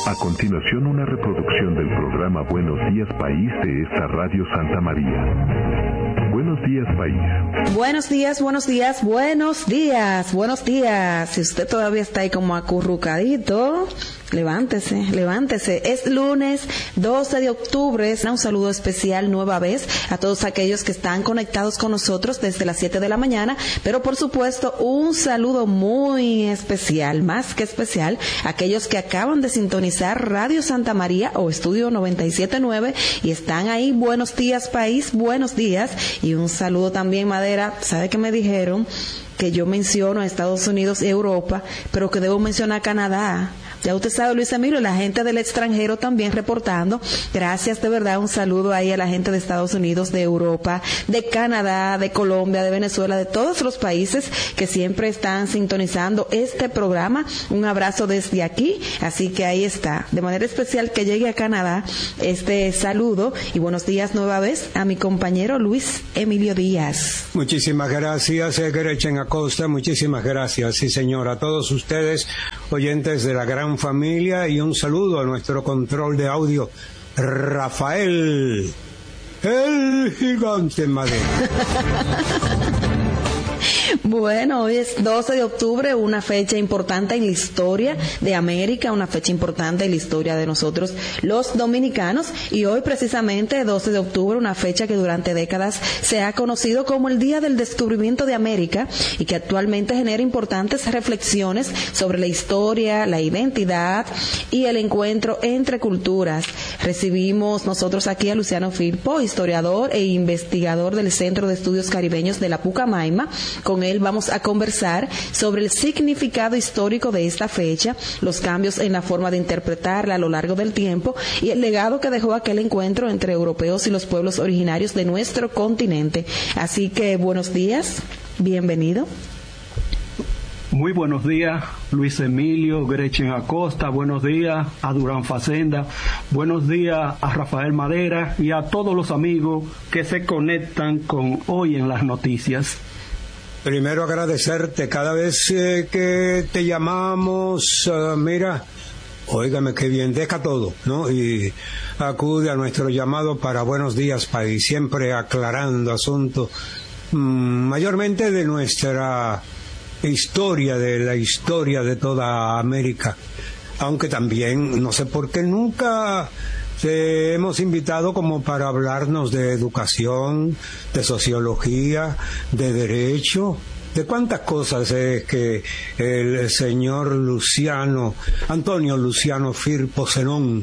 A continuación, una reproducción del programa Buenos Días País de esta Radio Santa María. Buenos días, país. Buenos días, buenos días, buenos días, buenos días. Si usted todavía está ahí como acurrucadito, levántese, levántese. Es lunes 12 de octubre. Un saludo especial nueva vez a todos aquellos que están conectados con nosotros desde las 7 de la mañana, pero por supuesto un saludo muy especial, más que especial, a aquellos que acaban de sintonizar Radio Santa María o Estudio 97.9 y están ahí. Buenos días, país, buenos días. Y un saludo también, Madera. ¿Sabe qué me dijeron? Que yo menciono a Estados Unidos y Europa, pero que debo mencionar Canadá. Ya usted sabe, Luis Emilio, la gente del extranjero también reportando. Gracias, de verdad, un saludo ahí a la gente de Estados Unidos, de Europa, de Canadá, de Colombia, de Venezuela, de todos los países que siempre están sintonizando este programa. Un abrazo desde aquí, así que ahí está. De manera especial que llegue a Canadá este saludo y buenos días nueva vez a mi compañero Luis Emilio Díaz. Muchísimas gracias, Gretchen Acosta, muchísimas gracias, sí señor, a todos ustedes, oyentes de la gran familia, y un saludo a nuestro control de audio, Rafael, el gigante madera. Bueno, hoy es 12 de octubre, una fecha importante en la historia de América, una fecha importante en la historia de nosotros los dominicanos, y hoy precisamente 12 de octubre, una fecha que durante décadas se ha conocido como el Día del Descubrimiento de América y que actualmente genera importantes reflexiones sobre la historia, la identidad y el encuentro entre culturas. Recibimos nosotros aquí a Luciano Firpo, historiador e investigador del Centro de Estudios Caribeños de la Pucamaima. Con él vamos a conversar sobre el significado histórico de esta fecha, los cambios en la forma de interpretarla a lo largo del tiempo y el legado que dejó aquel encuentro entre europeos y los pueblos originarios de nuestro continente. Así que buenos días, bienvenido. Muy buenos días, Luis Emilio, Gretchen Acosta, buenos días a Durán Facenda, buenos días a Rafael Madera y a todos los amigos que se conectan con Hoy en las Noticias. Primero agradecerte cada vez que te llamamos, mira, óigame qué bien, deja todo, ¿no? Y acude a nuestro llamado para Buenos Días País, siempre aclarando asuntos, mayormente de nuestra historia, de la historia de toda América, aunque también, no sé por qué nunca te hemos invitado como para hablarnos de educación, de sociología, de derecho, de cuántas cosas es que el señor Antonio Luciano Firpo Zenón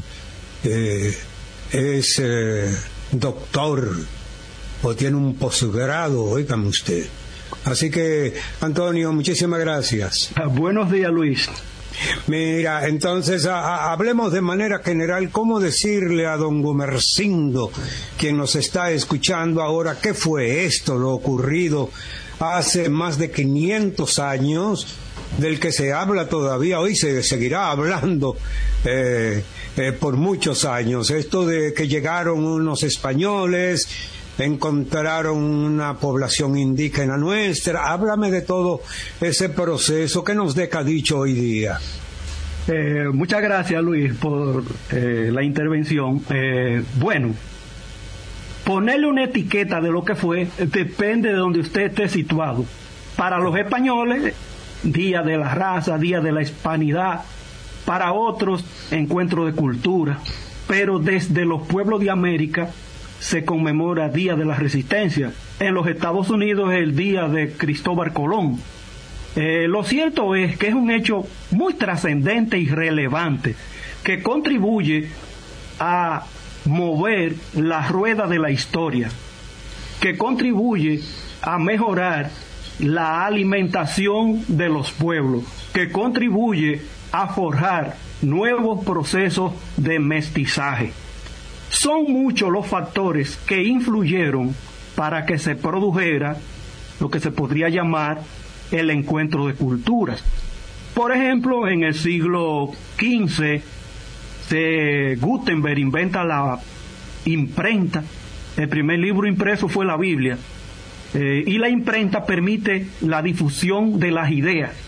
es doctor o tiene un posgrado, óigame usted. Así que, Antonio, muchísimas gracias. Buenos días, Luis. Mira, entonces hablemos de manera general, ¿cómo decirle a don Gumercindo, quien nos está escuchando ahora, qué fue esto, lo ocurrido hace más de 500 años, del que se habla todavía, hoy se seguirá hablando por muchos años, esto de que llegaron unos españoles, encontraron una población indígena nuestra? Háblame de todo ese proceso. ¿Qué nos deja dicho hoy día? Muchas gracias, Luis, por la intervención. Bueno, ponerle una etiqueta de lo que fue depende de donde usted esté situado. Para los españoles, Día de la Raza, Día de la Hispanidad. Para otros, Encuentro de Cultura. Pero desde los pueblos de América se conmemora Día de la Resistencia. En los Estados Unidos es el Día de Cristóbal Colón. Lo cierto es que es un hecho muy trascendente y relevante que contribuye a mover la rueda de la historia, que contribuye a mejorar la alimentación de los pueblos, que contribuye a forjar nuevos procesos de mestizaje. Son muchos los factores que influyeron para que se produjera lo que se podría llamar el encuentro de culturas. Por ejemplo, en el siglo XV, Gutenberg inventa la imprenta. El primer libro impreso fue la Biblia. Y la imprenta permite la difusión de las ideas.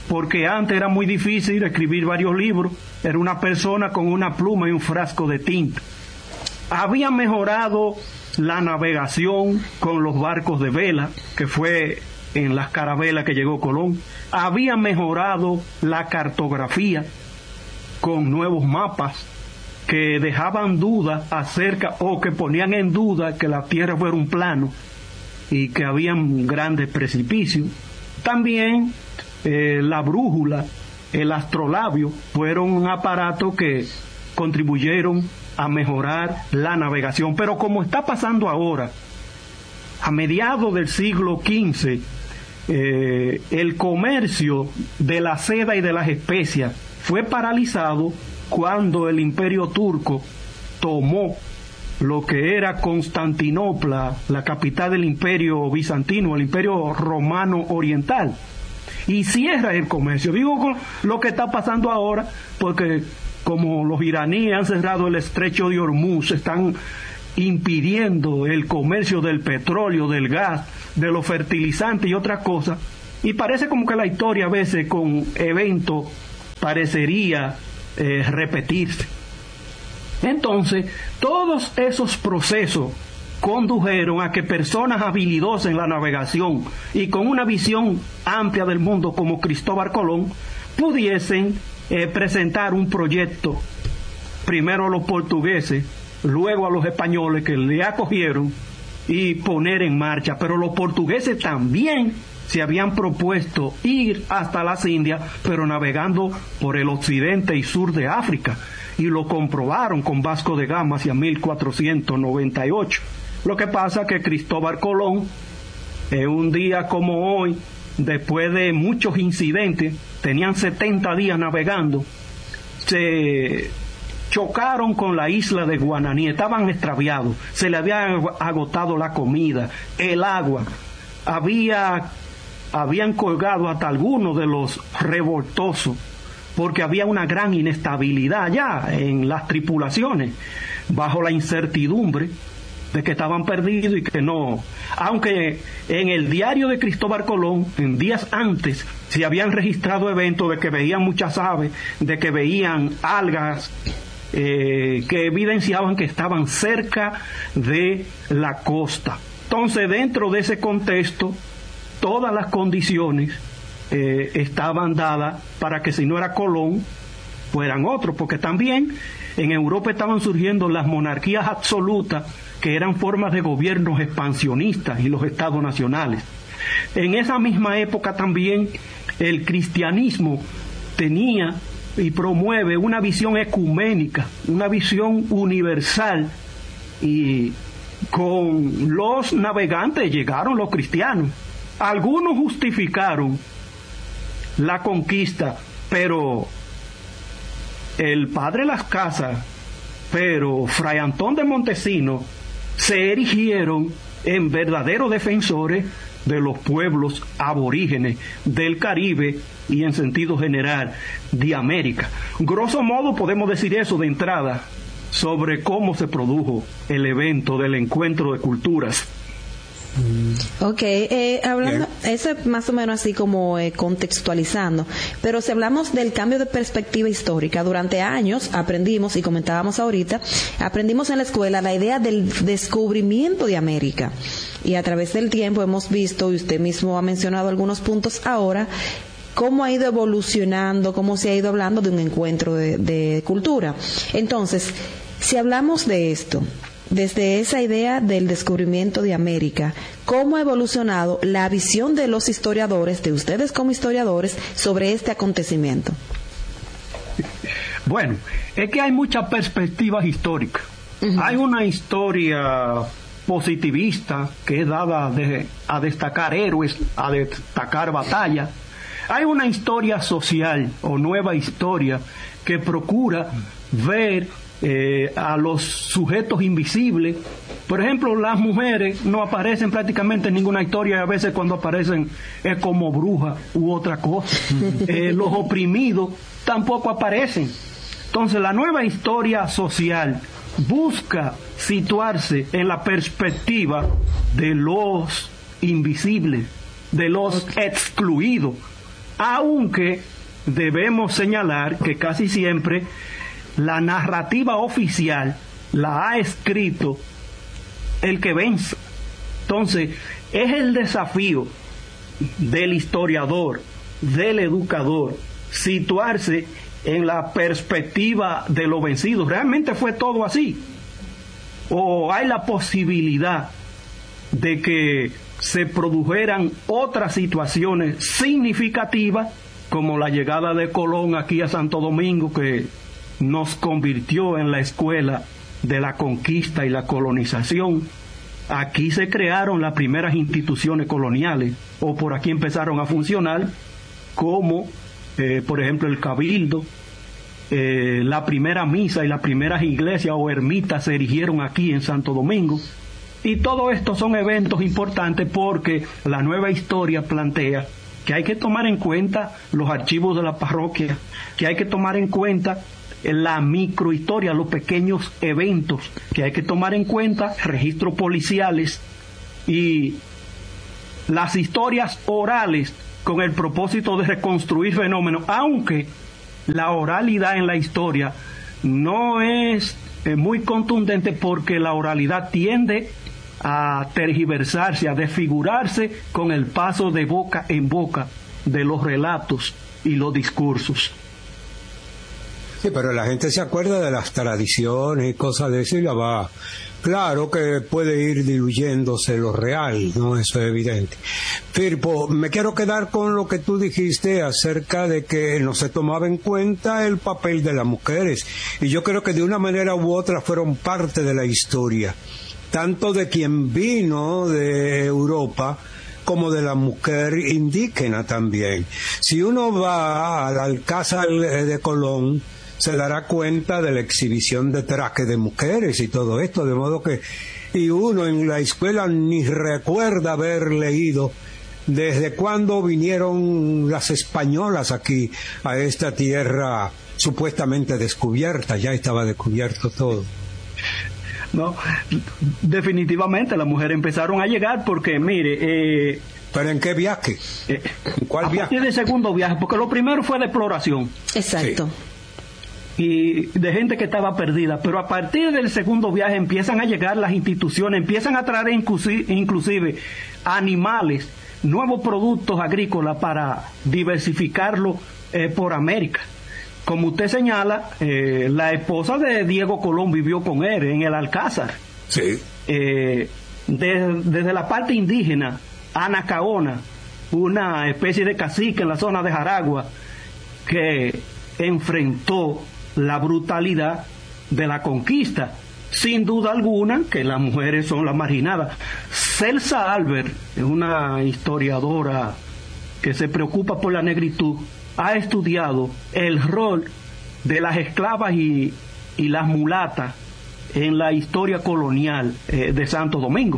porque antes era muy difícil escribir varios libros, era una persona con una pluma y un frasco de tinta. Había mejorado la navegación con los barcos de vela, que fue en las carabelas que llegó Colón. Había mejorado la cartografía con nuevos mapas que dejaban dudas acerca, o que ponían en duda que la Tierra fuera un plano y que habían grandes precipicios. También la brújula, el astrolabio, fueron un aparato que contribuyeron a mejorar la navegación. Pero como está pasando ahora, a mediados del siglo XV, el comercio de la seda y de las especias fue paralizado cuando el Imperio Turco tomó lo que era Constantinopla, la capital del Imperio Bizantino, el Imperio Romano Oriental, y cierra el comercio. Digo con lo que está pasando ahora porque como los iraníes han cerrado el estrecho de Hormuz, están impidiendo el comercio del petróleo, del gas, de los fertilizantes y otras cosas, y parece como que la historia a veces con eventos parecería repetirse. Entonces, todos esos procesos condujeron a que personas habilidosas en la navegación y con una visión amplia del mundo como Cristóbal Colón pudiesen presentar un proyecto, primero a los portugueses, luego a los españoles que le acogieron, y poner en marcha. Pero los portugueses también se habían propuesto ir hasta las Indias, pero navegando por el occidente y sur de África, y lo comprobaron con Vasco de Gama hacia 1498. Lo que pasa es que Cristóbal Colón, un día como hoy, después de muchos incidentes, tenían 70 días navegando, se chocaron con la isla de Guananí, estaban extraviados, se le había agotado la comida, el agua, habían colgado hasta algunos de los revoltosos, porque había una gran inestabilidad ya en las tripulaciones, bajo la incertidumbre de que estaban perdidos y que no. Aunque en el diario de Cristóbal Colón, en días antes, se habían registrado eventos de que veían muchas aves, de que veían algas, que evidenciaban que estaban cerca de la costa. Entonces, dentro de ese contexto, todas las condiciones estaban dadas para que si no era Colón, fueran otros, porque también en Europa estaban surgiendo las monarquías absolutas, que eran formas de gobiernos expansionistas, y los estados nacionales. En esa misma época también el cristianismo tenía y promueve una visión ecuménica, una visión universal, y con los navegantes llegaron los cristianos. Algunos justificaron la conquista, pero el padre Las Casas, pero Fray Antón de Montesinos, se erigieron en verdaderos defensores de los pueblos aborígenes del Caribe y en sentido general de América. Grosso modo podemos decir eso de entrada sobre cómo se produjo el evento del encuentro de culturas. Ok, hablando, eso es más o menos así como contextualizando, pero si hablamos del cambio de perspectiva histórica, durante años aprendimos, y comentábamos ahorita, aprendimos en la escuela la idea del descubrimiento de América, y a través del tiempo hemos visto, y usted mismo ha mencionado algunos puntos ahora, cómo ha ido evolucionando, cómo se ha ido hablando de un encuentro de cultura. Entonces, si hablamos de esto, desde esa idea del descubrimiento de América, ¿cómo ha evolucionado la visión de los historiadores, de ustedes como historiadores, sobre este acontecimiento? Bueno, es que hay muchas perspectivas históricas. Uh-huh. Hay una historia positivista que es dada a destacar héroes, a destacar batallas. Hay una historia social o nueva historia que procura ver a los sujetos invisibles. Por ejemplo, las mujeres no aparecen prácticamente en ninguna historia, y a veces cuando aparecen es como brujas u otra cosa. Los oprimidos tampoco aparecen. Entonces, la nueva historia social busca situarse en la perspectiva de los invisibles, de los excluidos, aunque debemos señalar que casi siempre la narrativa oficial la ha escrito el que vence. Entonces, es el desafío del historiador, del educador, situarse en la perspectiva de los vencidos. ¿Realmente fue todo así? ¿O hay la posibilidad de que se produjeran otras situaciones significativas, como la llegada de Colón aquí a Santo Domingo, que nos convirtió en la escuela de la conquista y la colonización? Aquí se crearon las primeras instituciones coloniales, o por aquí empezaron a funcionar, como por ejemplo el Cabildo, la primera misa y las primeras iglesias o ermitas se erigieron aquí en Santo Domingo. Y todo esto son eventos importantes porque la nueva historia plantea que hay que tomar en cuenta los archivos de la parroquia, que hay que tomar en cuenta la microhistoria, los pequeños eventos, que hay que tomar en cuenta registros policiales y las historias orales con el propósito de reconstruir fenómenos, aunque la oralidad en la historia no es muy contundente, porque la oralidad tiende a tergiversarse, a desfigurarse con el paso de boca en boca de los relatos y los discursos. Sí, pero la gente se acuerda de las tradiciones y cosas de eso y la va... Claro que puede ir diluyéndose lo real, ¿no? Eso es evidente. Firpo, me quiero quedar con lo que tú dijiste acerca de que no se tomaba en cuenta el papel de las mujeres. Y yo creo que de una manera u otra fueron parte de la historia, tanto de quien vino de Europa como de la mujer indígena también. Si uno va al Alcázar de Colón, se dará cuenta de la exhibición de trajes de mujeres y todo esto, de modo que, y uno en la escuela ni recuerda haber leído desde cuándo vinieron las españolas aquí a esta tierra supuestamente descubierta. Ya estaba descubierto todo. No, definitivamente las mujeres empezaron a llegar porque, mire... ¿Pero en qué viaje? ¿En cuál viaje? A partir del segundo viaje, porque lo primero fue de exploración. Exacto. Sí. Y de gente que estaba perdida, pero a partir del segundo viaje empiezan a llegar las instituciones, empiezan a traer inclusive animales, nuevos productos agrícolas para diversificarlo por América. Como usted señala, la esposa de Diego Colón vivió con él en el Alcázar. Sí. Desde la parte indígena, Anacaona, una especie de cacique en la zona de Jaragua, que enfrentó la brutalidad de la conquista. Sin duda alguna que las mujeres son las marginadas. Celsa Albert, una historiadora que se preocupa por la negritud, ha estudiado el rol de las esclavas y las mulatas en la historia colonial de Santo Domingo.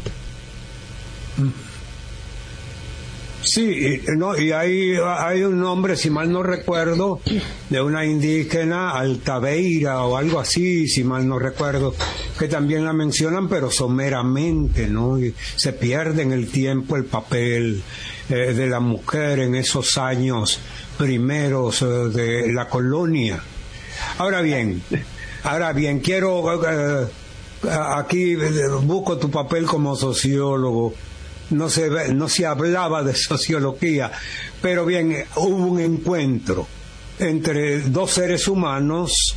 Sí, no, y hay un nombre, si mal no recuerdo, de una indígena, Altaveira o algo así, si mal no recuerdo, que también la mencionan, pero someramente, ¿no? Y se pierde en el tiempo el papel de la mujer en esos años primeros de la colonia. Ahora bien, quiero, aquí busco tu papel como sociólogo. No se hablaba de sociología, pero bien, hubo un encuentro entre dos seres humanos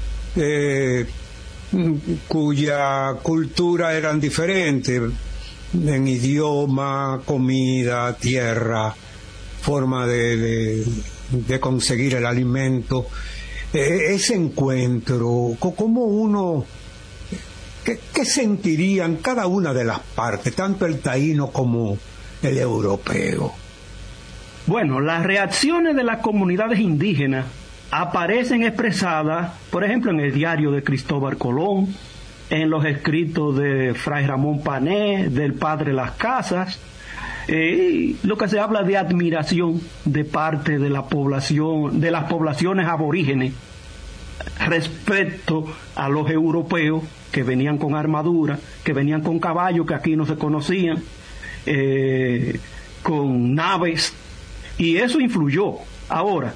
cuya cultura eran diferentes en idioma, comida, tierra, forma de conseguir el alimento. Ese encuentro, ¿cómo uno... ¿Qué sentirían cada una de las partes, tanto el taíno como el europeo? Bueno, las reacciones de las comunidades indígenas aparecen expresadas, por ejemplo, en el diario de Cristóbal Colón, en los escritos de Fray Ramón Pané, del padre Las Casas, lo que se habla de admiración de parte de la población, de las poblaciones aborígenes respecto a los europeos que venían con armadura, que venían con caballos que aquí no se conocían, con naves, y eso influyó. Ahora,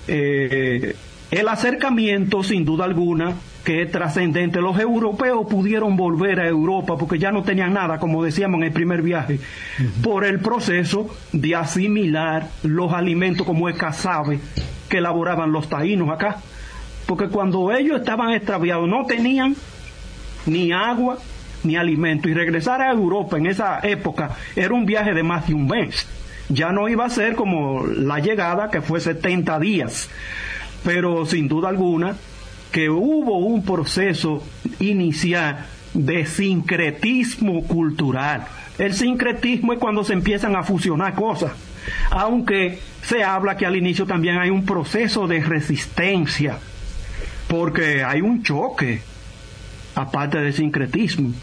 el acercamiento, sin duda alguna, que es trascendente. Los europeos pudieron volver a Europa porque ya no tenían nada, como decíamos en el primer viaje, por el proceso de asimilar los alimentos como el casabe que elaboraban los taínos acá. Porque cuando ellos estaban extraviados no tenían ni agua ni alimento, y regresar a Europa en esa época era un viaje de más de un mes. Ya no iba a ser como la llegada, que fue 70 días, pero sin duda alguna que hubo un proceso inicial de sincretismo cultural. El sincretismo es cuando se empiezan a fusionar cosas, aunque se habla que al inicio también hay un proceso de resistencia, porque hay un choque, aparte del sincretismo.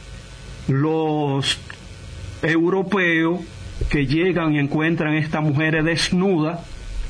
Los europeos que llegan y encuentran a estas mujeres desnudas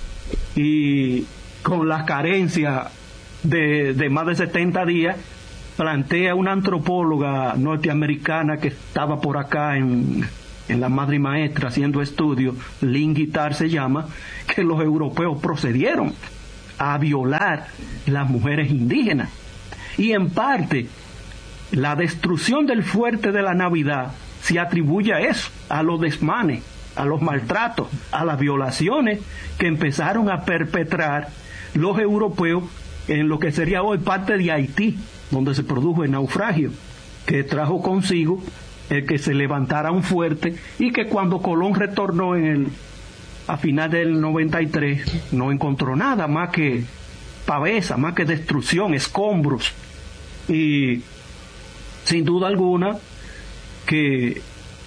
y con las carencias de más de 70 días, plantea una antropóloga norteamericana que estaba por acá en la Madre y Maestra haciendo estudios, Lynn Guittard se llama, que los europeos procedieron a violar las mujeres indígenas. Y en parte, la destrucción del fuerte de la Navidad se atribuye a eso, a los desmanes, a los maltratos, a las violaciones que empezaron a perpetrar los europeos en lo que sería hoy parte de Haití, donde se produjo el naufragio, que trajo consigo el que se levantara un fuerte, y que cuando Colón retornó a final del 93, no encontró nada más que pavesa, más que destrucción, escombros. Y sin duda alguna que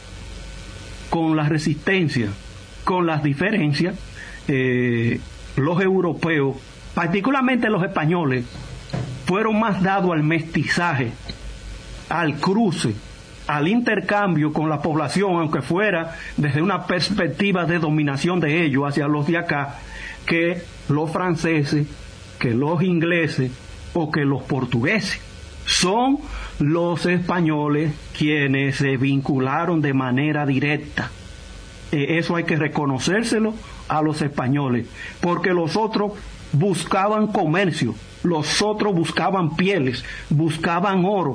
con la resistencia, con las diferencias, los europeos, particularmente los españoles, fueron más dados al mestizaje, al cruce, al intercambio con la población, aunque fuera desde una perspectiva de dominación de ellos hacia los de acá, que los franceses, que los ingleses o que los portugueses. Son los españoles quienes se vincularon de manera directa. Eso hay que reconocérselo a los españoles, porque los otros buscaban comercio, los otros buscaban pieles, buscaban oro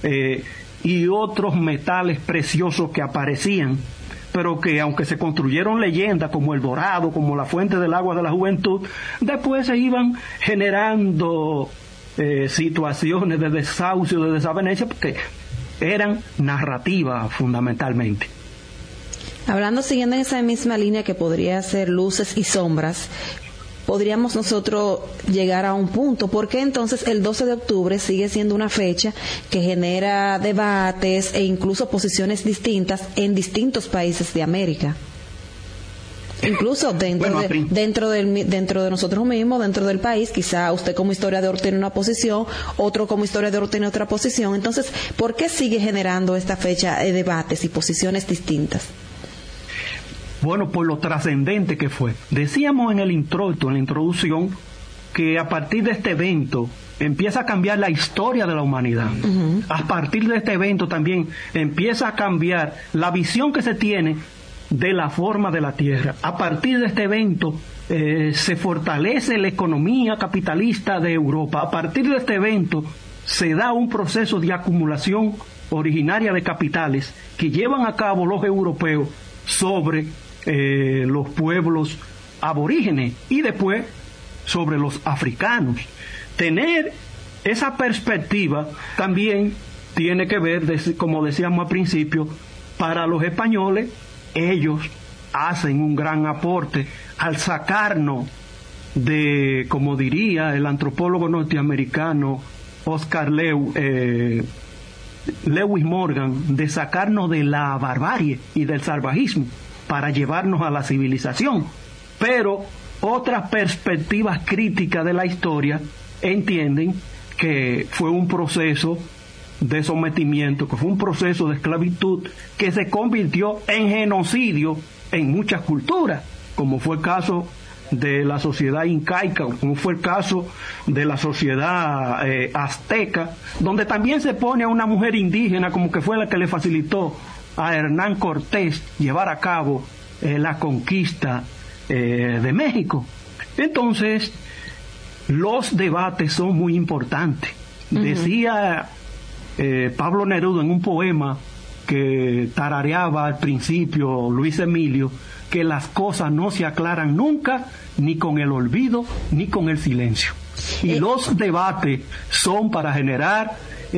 y otros metales preciosos que aparecían, pero que aunque se construyeron leyendas como el Dorado, como la fuente del agua de la juventud, después se iban generando situaciones de desahucio, de desavenencia, porque eran narrativas fundamentalmente. Hablando, siguiendo en esa misma línea que podría ser luces y sombras, podríamos nosotros llegar a un punto. ¿Por qué entonces el 12 de octubre sigue siendo una fecha que genera debates e incluso posiciones distintas en distintos países de América? Incluso dentro de nosotros mismos, dentro del país, quizá usted como historiador tiene una posición, otro como historiador tiene otra posición. Entonces, ¿por qué sigue generando esta fecha debates y posiciones distintas? Bueno, por lo trascendente que fue. Decíamos en el introito, en la introducción, que a partir de este evento empieza a cambiar la historia de la humanidad. Uh-huh. A partir de este evento también empieza a cambiar la visión que se tiene de la forma de la Tierra. A partir de este evento se fortalece la economía capitalista de Europa. A partir de este evento se da un proceso de acumulación originaria de capitales que llevan a cabo los europeos sobre los pueblos aborígenes y después sobre los africanos. Tener esa perspectiva también tiene que ver, como decíamos al principio, para los españoles, ellos hacen un gran aporte al sacarnos de, como diría el antropólogo norteamericano Oscar Lewis Morgan, de sacarnos de la barbarie y del salvajismo para llevarnos a la civilización. Pero otras perspectivas críticas de la historia entienden que fue un proceso de sometimiento, que fue un proceso de esclavitud que se convirtió en genocidio en muchas culturas, como fue el caso de la sociedad incaica, como fue el caso de la sociedad azteca, donde también se pone a una mujer indígena como que fue la que le facilitó a Hernán Cortés llevar a cabo la conquista de México. Entonces, los debates son muy importantes. Decía Pablo Neruda en un poema que tarareaba al principio Luis Emilio, que las cosas no se aclaran nunca, ni con el olvido, ni con el silencio. Y los debates son para generar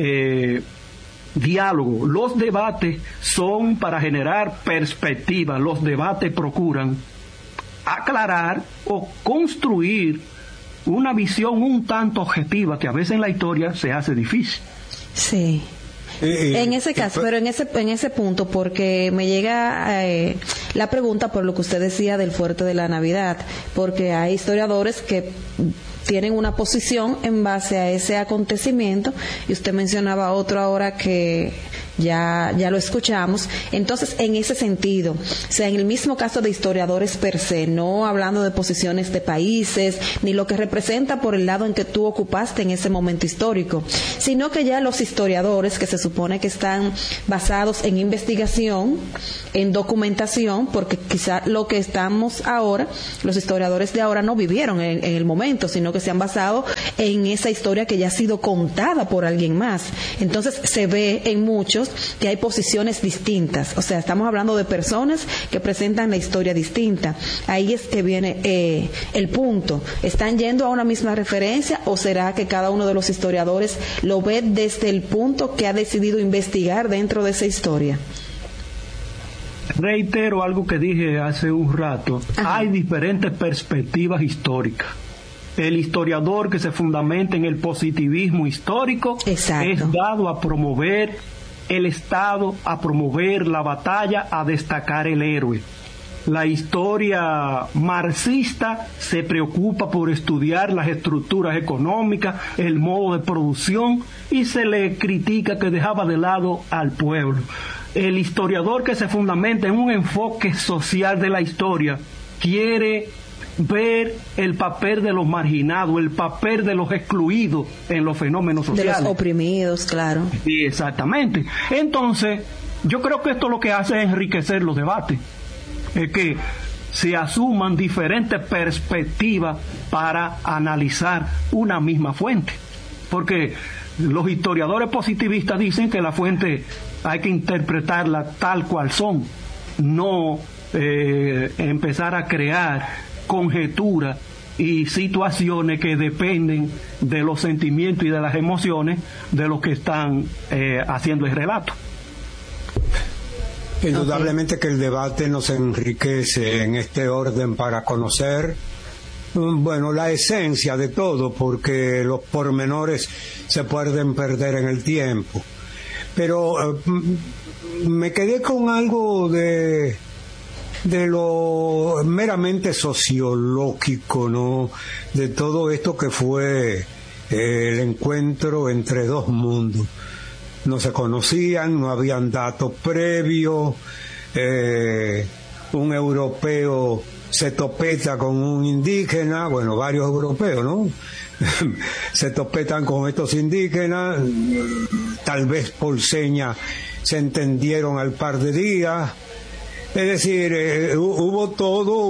diálogo, los debates son para generar perspectiva, los debates procuran aclarar o construir una visión un tanto objetiva que a veces en la historia se hace difícil. Sí. En ese caso, pero en ese punto, porque me llega la pregunta por lo que usted decía del fuerte de la Navidad, porque hay historiadores que tienen una posición en base a ese acontecimiento, y usted mencionaba otro ahora que ya lo escuchamos. Entonces, en ese sentido, o sea, en el mismo caso de historiadores per se, no hablando de posiciones de países, ni lo que representa por el lado en que tú ocupaste en ese momento histórico, sino que ya los historiadores, que se supone que están basados en investigación, en documentación, porque quizá lo que estamos ahora, los historiadores de ahora no vivieron en el momento, sino que se han basado en esa historia que ya ha sido contada por alguien más. Entonces, se ve en muchos que hay posiciones distintas, o sea, estamos hablando de personas que presentan la historia distinta. Ahí es que viene el punto. ¿Están yendo a una misma referencia o será que cada uno de los historiadores lo ve desde el punto que ha decidido investigar dentro de esa historia? Reitero algo que dije hace un rato. Ajá. Hay diferentes perspectivas históricas. El historiador que se fundamenta en el positivismo histórico Exacto. es dado a promover el Estado, a promover la batalla, a destacar el héroe. La historia marxista se preocupa por estudiar las estructuras económicas, el modo de producción, y se le critica que dejaba de lado al pueblo. El historiador que se fundamenta en un enfoque social de la historia quiere ver el papel de los marginados, el papel de los excluidos en los fenómenos sociales. De los oprimidos, claro. Sí, exactamente. Entonces, yo creo que esto lo que hace es enriquecer los debates, es que se asuman diferentes perspectivas para analizar una misma fuente. Porque los historiadores positivistas dicen que la fuente hay que interpretarla tal cual son, no empezar a crear conjeturas y situaciones que dependen de los sentimientos y de las emociones de los que están haciendo el relato. Indudablemente que el debate nos enriquece en este orden para conocer, bueno, la esencia de todo, porque los pormenores se pueden perder en el tiempo. Pero me quedé con algo de lo meramente sociológico, ¿no? De todo esto que fue el encuentro entre dos mundos. No se conocían, no habían datos previos, un europeo se topeta con un indígena, bueno, varios europeos, ¿no? Se topetan con estos indígenas, tal vez por señas se entendieron al par de días. Es decir, hubo todo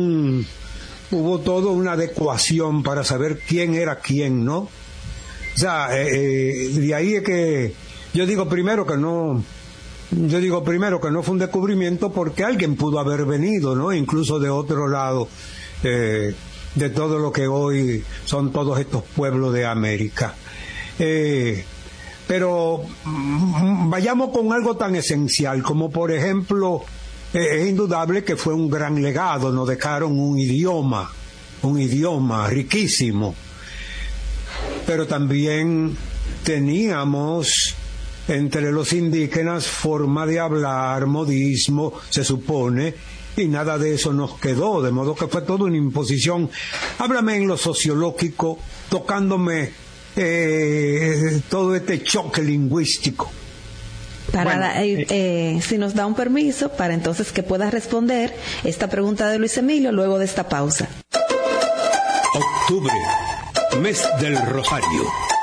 una adecuación para saber quién era quién, ¿no? O sea, de ahí es que yo digo primero que no fue un descubrimiento, porque alguien pudo haber venido, ¿no? Incluso de otro lado, de todo lo que hoy son todos estos pueblos de América. Pero vayamos con algo tan esencial como, por ejemplo, es indudable que fue un gran legado, nos dejaron un idioma riquísimo, pero también teníamos entre los indígenas forma de hablar, modismo, se supone, y nada de eso nos quedó, de modo que fue toda una imposición. Háblame en lo sociológico, tocándome todo este choque lingüístico. Si nos da un permiso, para entonces que pueda responder esta pregunta de Luis Emilio luego de esta pausa. Octubre, mes del Rosario.